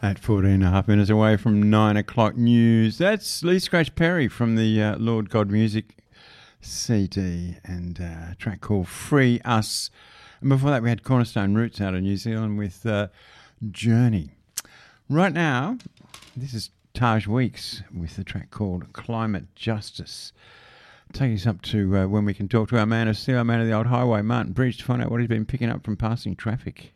At 14 and a half minutes away from 9 o'clock news. That's Lee Scratch Perry from the Lord God Music CD and a track called Free Us. And before that we had Cornerstone Roots out of New Zealand with Journey. Right now, this is Taj Weeks with the track called Climate Justice. Taking us up to when we can talk to our man of steel, our man of the old highway, Martin Bridge, to find out what he's been picking up from passing traffic.